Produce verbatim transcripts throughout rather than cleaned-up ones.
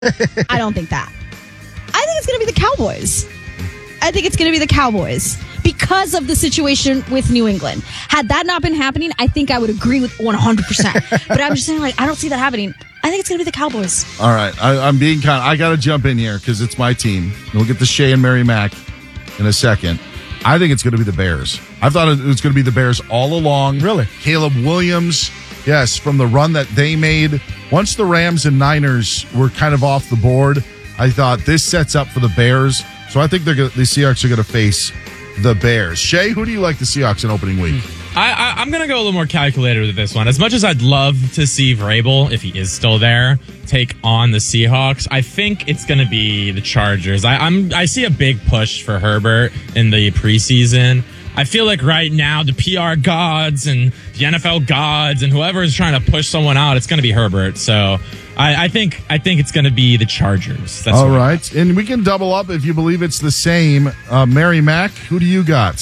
I don't think that. I think it's going to be the Cowboys. I think it's going to be the Cowboys because of the situation with New England. Had that not been happening, I think I would agree with one hundred percent. But I'm just saying, like, I don't see that happening. I think it's going to be the Cowboys. All right. I, I'm being kind of, I got to jump in here because it's my team. We'll get to Shay and Mary Mac in a second. I think it's going to be the Bears. I thought it was going to be the Bears all along. Really? Caleb Williams, yes, from the run that they made. Once the Rams and Niners were kind of off the board, I thought this sets up for the Bears. So I think they're gonna, the Seahawks are going to face the Bears. Shay, who do you like the Seahawks in opening week? I, I, I'm going to go a little more calculated with this one. As much as I'd love to see Vrabel, if he is still there, take on the Seahawks, I think it's going to be the Chargers. I, I'm I see a big push for Herbert in the preseason. I feel like right now the P R gods and the N F L gods and whoever is trying to push someone out, it's going to be Herbert. So I, I think I think it's going to be the Chargers. That's all right, and we can double up if you believe it's the same. Uh, Mary Mac, who do you got?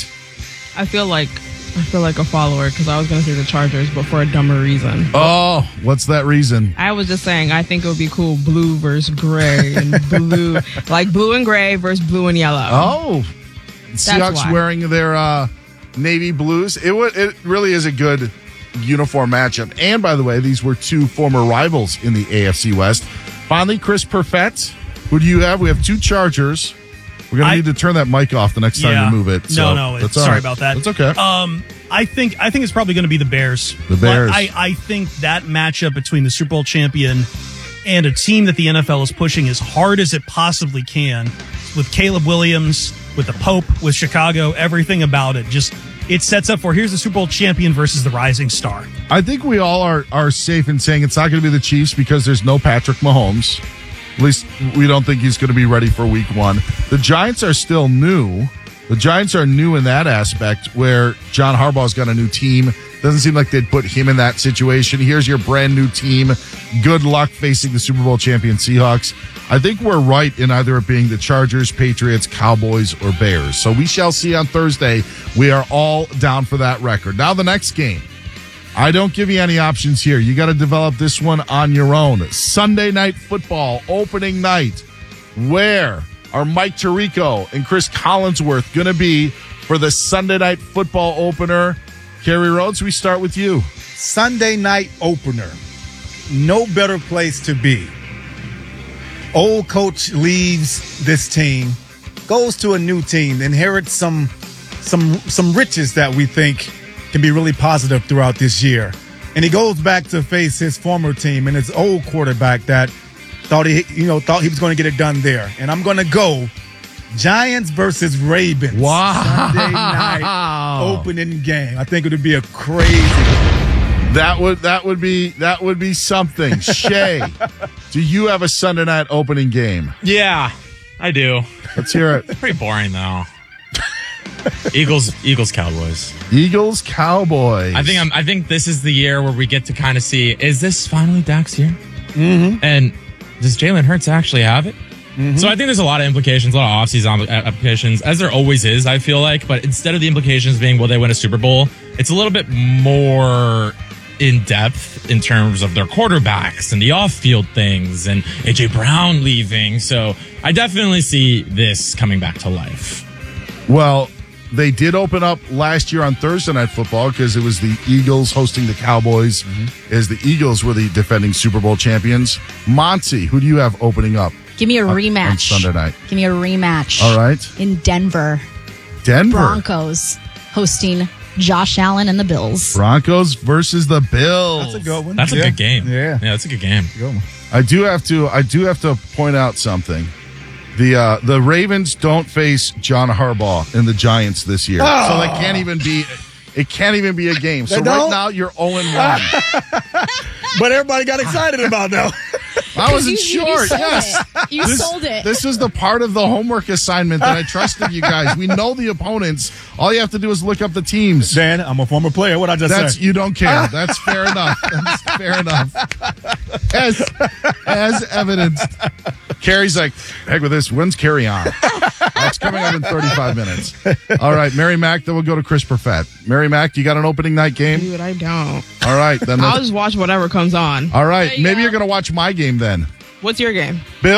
I feel like I feel like a follower because I was going to say the Chargers, but for a dumber reason. Oh, what's that reason? I was just saying I think it would be cool blue versus gray and blue, like blue and gray versus blue and yellow. Oh, Seahawks why. wearing their uh, navy blues. It w- it really is a good uniform matchup. And by the way, these were two former rivals in the A F C West. Finally, Chris Perfett. Who do you have? We have two Chargers. We're going to need to turn that mic off the next time yeah. you move it. So no, no. that's Sorry all right. about that. That's okay. Um, I think I think it's probably going to be the Bears. The Bears. But I, I think that matchup between the Super Bowl champion and a team that the N F L is pushing as hard as it possibly can, with Caleb Williams, with the Pope, with Chicago, everything about it, just it sets up for here's the Super Bowl champion versus the rising star. I think we all are, are safe in saying it's not going to be the Chiefs because there's no Patrick Mahomes. At least we don't think he's going to be ready for week one. The Giants are still new. The Giants are new in that aspect where John Harbaugh's got a new team. Doesn't seem like they'd put him in that situation. Here's your brand new team. Good luck facing the Super Bowl champion Seahawks. I think we're right in either it being the Chargers, Patriots, Cowboys, or Bears. So we shall see on Thursday. We are all down for that record. Now the next game. I don't give you any options here. You got to develop this one on your own. Sunday Night Football, opening night. Where are Mike Tirico and Chris Collinsworth going to be for the Sunday Night Football opener? Kerry Rhodes, we start with you. Sunday Night opener. No better place to be. Old coach leaves this team, goes to a new team, inherits some some some riches that we think can be really positive throughout this year. And he goes back to face his former team and his old quarterback that thought he, you know, thought he was going to get it done there. And I'm going to go Giants versus Ravens. Wow. Sunday night opening game. I think it would be a crazy. That would that would be that would be something. Shay, do you have a Sunday night opening game? Yeah, I do. Let's hear it. Pretty boring though. Eagles, Eagles, Cowboys. Eagles, Cowboys. I think I'm. I think this is the year where we get to kind of see: is this finally Dak's year? Mm-hmm. And does Jalen Hurts actually have it? Mm-hmm. So I think there's a lot of implications, a lot of offseason implications, as there always is. I feel like, but instead of the implications being will they win a Super Bowl, it's a little bit more in depth in terms of their quarterbacks and the off-field things and A J Brown leaving. So I definitely see this coming back to life. Well, they did open up last year on Thursday Night Football because it was the Eagles hosting the Cowboys, mm-hmm. as the Eagles were the defending Super Bowl champions. Monty, who do you have opening up? Give me a on, rematch. On Sunday night. Give me a rematch. All right. In Denver. Denver. Broncos hosting Josh Allen and the Bills. Broncos versus the Bills. That's a good one. That's yeah. a good game. Yeah. Yeah, that's a good game. Good one. I do have to I do have to point out something. The uh, the Ravens don't face John Harbaugh and the Giants this year. Oh. So that can't even be it can't even be a game. So They right don't? now you're oh and one. But everybody got excited about that. I wasn't You- you sure. sold Yes. it. You This, sold it. this is the part of the homework assignment that I trusted you guys. We know the opponents. All you have to do is look up the teams. Dan, I'm a former player. What I just That's said. you don't care. That's fair enough. That's fair enough. As as evidenced. Carrie's like, heck with this. When's Carrie on? That's coming up in thirty-five minutes. All right, Mary Mac, then we'll go to Chris Perfett. Mary Mac, you got an opening night game? Dude, I don't. All right, then. I'll just watch whatever comes on. All right, you maybe go. you're going to watch my game then. What's your game? Bill.